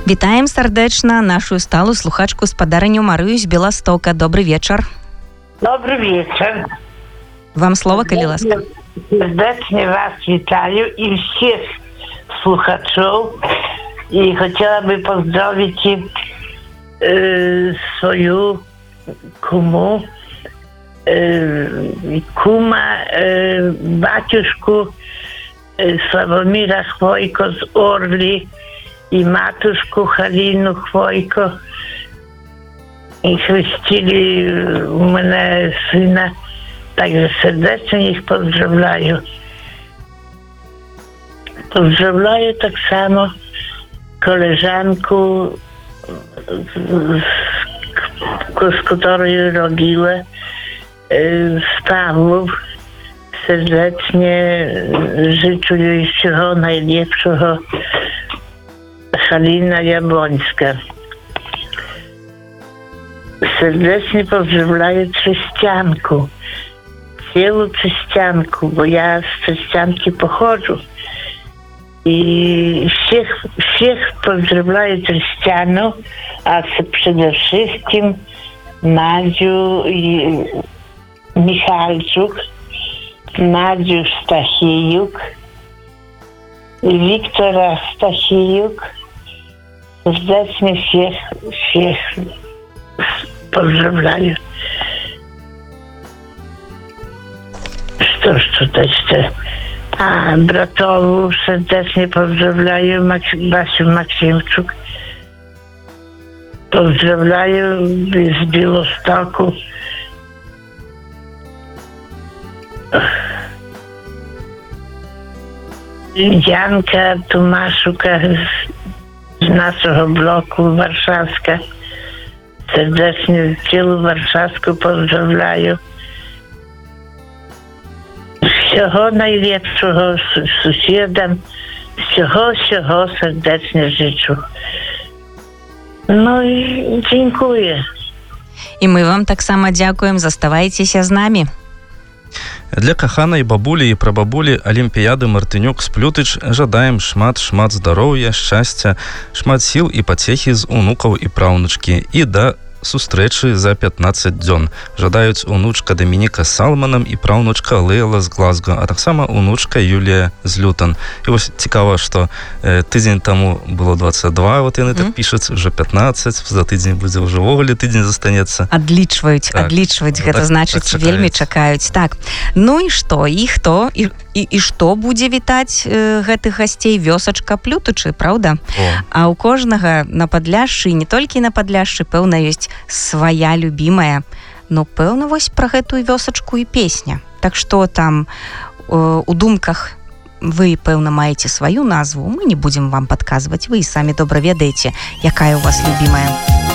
Вітаем сардэчна нашу сталую слухачку спадарыню Марыю з Беластока. Добрый вечар. Добрый вечер. Вам слово, калі ласка. Serdecznie Was witaję i wszystkich słuchaczów i chciałabym pozdrowić swoją kumu, baciuszku Sławomira Chwojko z Orli i matuszku Halinu Chwojko. I chrzcili u mnie syna. Także serdecznie ich pozdrawiam. Pozdrawiam tak samo koleżanku, z której robiłem, z Pawłów. Serdecznie życzę jej wszystkiego najlepszego. Halina Jabłońska. Serdecznie pozdrawiam Trzyścianku. Całą Trzyścianku, bo ja z Trzyścianki pochodzę. I wszystkich pozdrawiam Trzyścianu, a przede wszystkim Madziu i Michalczuk, Madziu Stachijuk, Wiktora Stachijuk. Serdecznie wszystkich pozdrawiam. Cóż tutaj jeszcze? A bratowu serdecznie pozdrawiam, Basiu Maksymczuk. Pozdrawiam z Białostoku. Janka Tomaszuka z naszego bloku warszawska. Serdecznie z całą warszawską pozdrawiam. Всього najlepszego sąsiadom, всього serdecznie życzę. No i dziękuję. І мы вам таксама дзякуем, заставайцеся з намі. Для каханай бабулі і прабабулі Алімпіяды Мартынюк-Сплютыч жадаем шмат здароўя, шчасця, шмат сіл і пацехі з унукаў і праўнучкі. І да сустрэчы за 15 дзён. Жадаюць унучка Дамініка з Салманам і праўнучка Лейла з Глазго, а таксама унучка Юлія з Лютон. І вось цікава, што тыдзень таму было 22, вот яны так пішуць, уже 15, за тыдзень будзе ўжо ввогуле тыдзень застанецца. Адлічваюць, гэта значыць, вельмі чакаюць. Так, ну і што? І хто? І што будзе вітаць гэтых гасцей? Вёсачка Плютычы, праўда? А ў кожнага на Падляшшы, не толькі на Падляшшы, пэўна, ёсць свая любімая. Ну, пэўна, вось пра гэтую вёсачку і песня. Так што там у думках вы, пэўна, маеце сваю назву. Мы не будзем вам падказваць. Вы і самі добра ведаеце, якая ў вас любімая.